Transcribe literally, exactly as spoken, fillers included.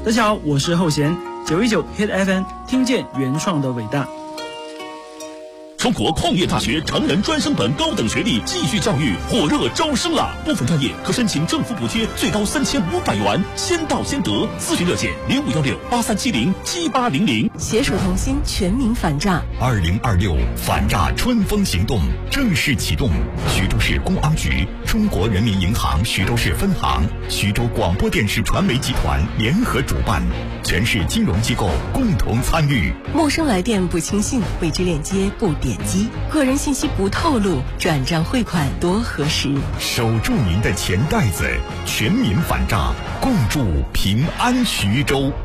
大家好，我是后弦，九一九 Hit F M， 听见原创的伟大。 中国矿业大学成人专升本高等学历继续教育火热招生了，部分专业可申请政府补贴最高三千五百元，先到先得。咨询热线零五幺六八三七零七八零零。 携手同心，全民反诈。 二零二六反诈春风行动正式启动，徐州市公安局、中国人民银行徐州市分行、徐州广播电视传媒集团联合主办，全市金融机构共同参与。 陌生来电不轻信，未知链接不点击，个人信息不透露，转账汇款多核实。 守住您的钱袋子，全民反诈，共筑平安徐州。